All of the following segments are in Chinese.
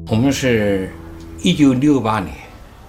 我们是1968年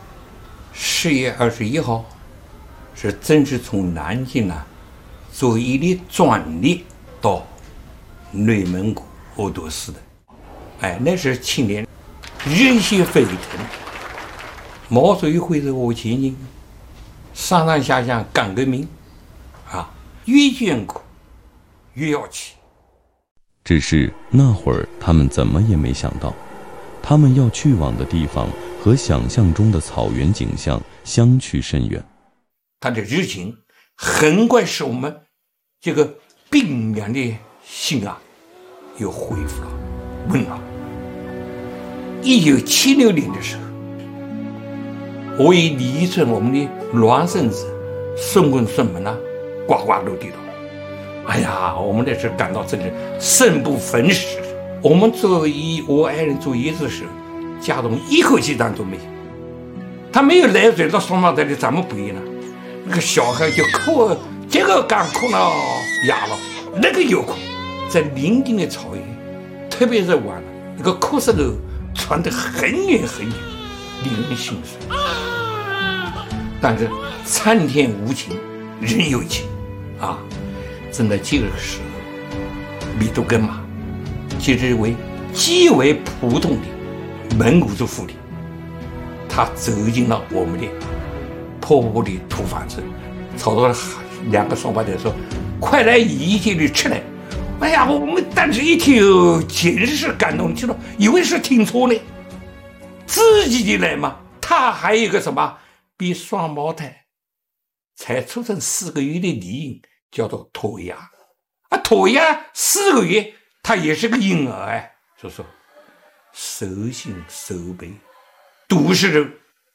10月21号，是正式从南京坐一列专列到内蒙古鄂图市的。那时青年热血沸腾，毛主席会着我前进，上上下下干革命，越艰苦越要起。 只是那会儿他们怎么也没想到，他们要去往的地方和想象中的草原景象相去甚远。 他的热情很快使我们这个冰凉的心又恢复了温暖。1976年的时候，我已离村我们的孪生子孙公孙们呱呱落地了。我们那时候感到真是生不逢时。我们我爱人坐月子的时候，家中一口鸡蛋都没有。他没有奶嘴到双胞胎里，咱们不一样了。那个小孩就哭，这个刚哭了哑了，那个又哭。在临近的草原，特别是晚了，那个哭声都传得很远很远，令人心酸。但是苍天无情人有情正在这个时候，米都根其实为极为普通的蒙古族妇女，她走进了我们的破破的土房子，朝着两个双胞胎说：“快来一起的吃来！”我们当时一听，简直是感动极了，以为是听错了，自己的来嘛。他还有一个什么，比双胞胎才出生4个月的离婴，叫做妥亚。妥亚4个月，他也是个婴儿就说手心手背都是肉，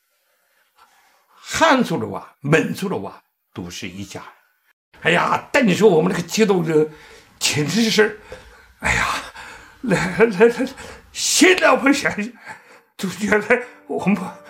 喊出的话闷出的话都是一家。但你说我们那个激动的简直是来现在我想想就觉得我们